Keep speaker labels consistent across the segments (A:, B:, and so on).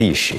A: 历史。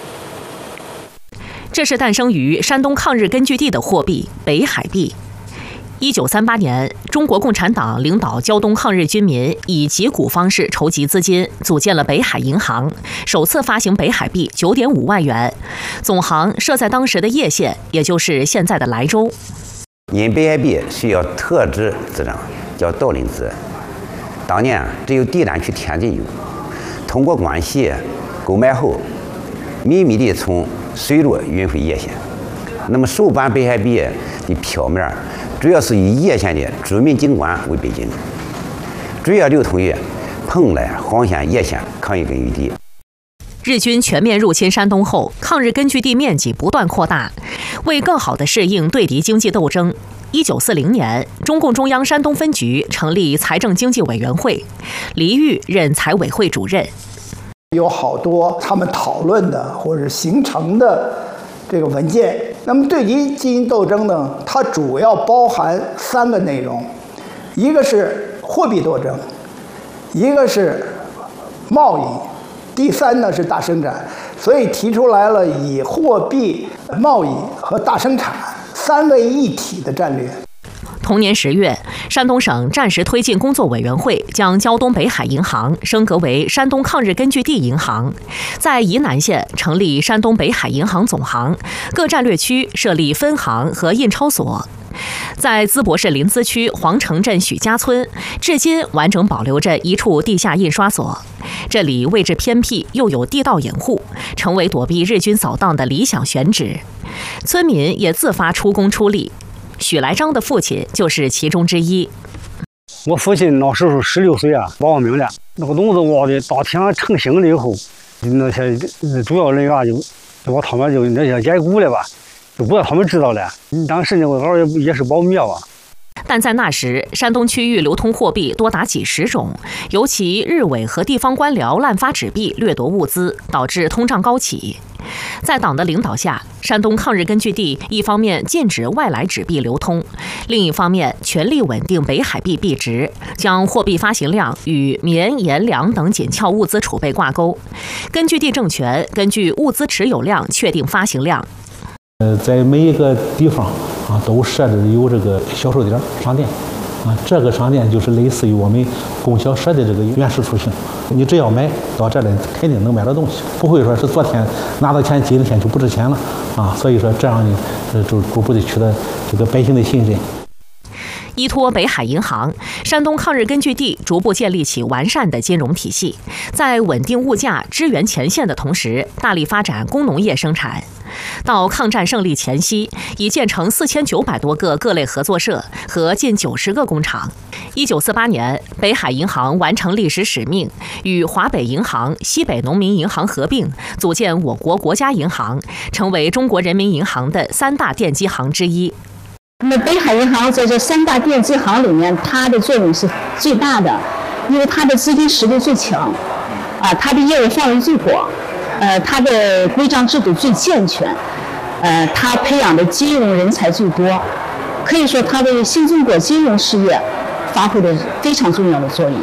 B: 这是诞生于山东抗日根据地的货币北海币。1938年，中国共产党领导胶东抗日军民以集股方式筹集资金，组建了北海银行，首次发行北海币9.5万元，总行设在当时的叶县，也就是现在的莱州。
C: 因北海币需要特制资证，叫盗领资，当年只有地单去天津有，通过关系购买后，秘密地从水路运回叶县。那么首版北海币的票面主要是以叶县的著名景观为背景，主要流通于蓬莱、黄县、叶县抗日根据地。
B: 日军全面入侵山东后，抗日根据地面积不断扩大。为更好地适应对敌经济斗争，1940年，中共中央山东分局成立财政经济委员会，黎玉任财委会主任。
D: 有好多他们讨论的或者形成的这个文件。那么对敌进行斗争呢，它主要包含3个内容，一个是货币斗争，一个是贸易，第3呢是大生产。所以提出来了以货币、贸易和大生产3位一体的战略。
B: 同年10月，山东省战时推进工作委员会将胶东北海银行升格为山东抗日根据地银行，在沂南县成立山东北海银行总行，各战略区设立分行和印钞所。在淄博市临淄区黄城镇许家村，至今完整保留着一处地下印刷所。这里位置偏僻，又有地道掩护，成为躲避日军扫荡的理想选址。村民也自发出工出力。许来章的父亲就是其中之一。
E: 我父亲那时候16岁啊，报完名了，那个笼子挖的当天成型了以后，那些主要人员就把他们就那些解雇了吧，就不让他们知道了。当时呢，我老也是保密啊。
B: 但在那时，山东区域流通货币多达几十种，尤其日伪和地方官僚滥发纸币，掠夺物资，导致通胀高企。在党的领导下，山东抗日根据地一方面禁止外来纸币流通，另一方面全力稳定北海币币值，将货币发行量与棉、盐、粮等紧俏物资储备挂钩。根据地政权根据物资持有量确定发行量。
F: 在每一个地方啊，都设置有这个销售点、商店啊，这个商店就是类似于我们供销社的这个原始雏形。你只要买到这里，肯定能买到东西，不会说是昨天拿到钱，今天就不值钱了啊。所以说这样呢，就逐步的取得这个百姓的信任。
B: 依托北海银行，山东抗日根据地逐步建立起完善的金融体系，在稳定物价、支援前线的同时，大力发展工农业生产。到抗战胜利前夕，已建成4900多个各类合作社和近90个工厂。1948年，北海银行完成历史使命，与华北银行、西北农民银行合并，组建我国国家银行，成为中国人民银行的3大奠基行之一。
G: 那么北海银行在这3大奠基行里面，它的作用是最大的，因为它的资金实力最强，它的业务范围最广，它的规章制度最健全，它培养的金融人才最多，可以说它为新中国金融事业发挥了非常重要的作用。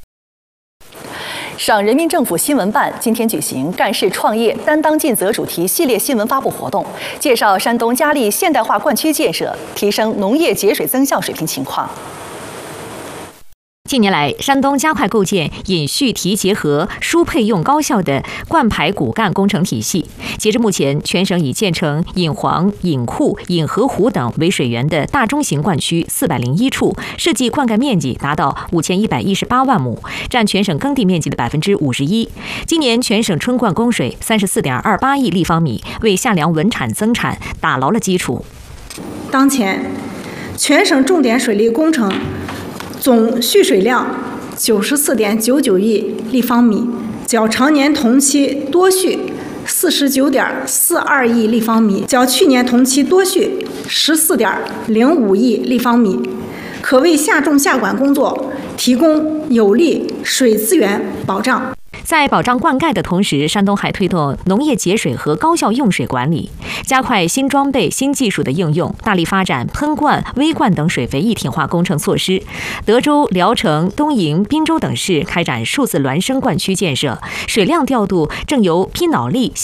H: 省人民政府新闻办今天举行干事创业担当尽责主题系列新闻发布活动，介绍山东加力现代化灌区建设，提升农业节水增效水平情况。
I: 近年来，山东加快构建引蓄提结合、输配用高效的灌排骨干工程体系。截至目前，全省已建成引黄、引库、引河湖等为水源的大中型灌区401处，设计灌溉面积达到5118万亩，占全省耕地面积的51%。今年全省春灌供水34.28亿立方米，为下梁稳产增产打牢了基础。
J: 当前，全省重点水利工程总蓄水量94.99亿立方米，较常年同期多蓄49.42亿立方米，较去年同期多蓄14.05亿立方米，可为下种下管工作提供有力水资源保障。
I: 在保障灌溉的同时，山东还推动农业节水和高效用水管理，加快新装备、新技术的应用，大力发展喷灌、微灌等水肥一体化工程措施。德州、聊城、东营、滨州等市开展数字孪生灌区建设，水量调度正由拼脑力